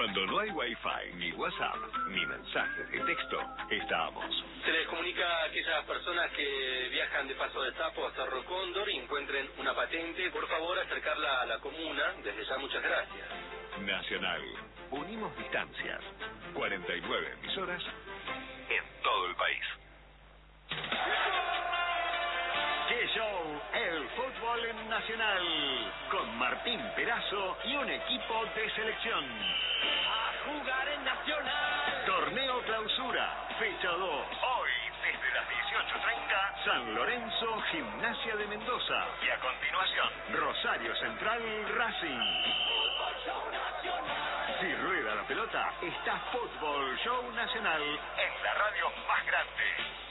Cuando no hay Wi-Fi, ni WhatsApp, ni mensajes de texto, estamos. Se les comunica a aquellas personas que viajan de Paso del Sapo a Cerro Cóndor y encuentren una patente, por favor acercarla a la comuna. Desde ya, muchas gracias. Nacional. Unimos distancias. 49 emisoras en todo el país. ¡Qué show! El fútbol en Nacional. Con Martín Perazo y un equipo de selección. A jugar en Nacional. Torneo Clausura, fecha 2. Hoy, desde las 18:30, San Lorenzo, Gimnasia de Mendoza. Y a continuación, Rosario Central, Racing. Fútbol Show Nacional. Si rueda la pelota, está Fútbol Show Nacional en la radio más grande.